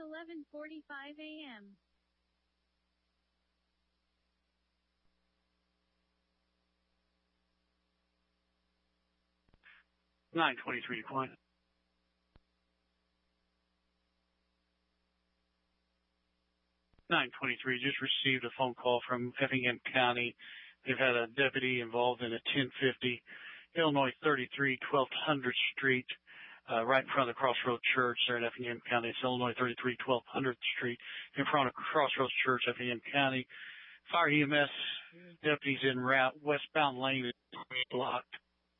11:45 a.m. 923 Point. 923 just received a phone call from Effingham County. They've had a deputy involved in a 1050 Illinois 33 1200th Street, right in front of the Crossroads Church there in Effingham County. It's Illinois 33 1200th Street in front of Crossroads Church, Effingham County. Fire EMS deputies en route. Westbound lane is blocked.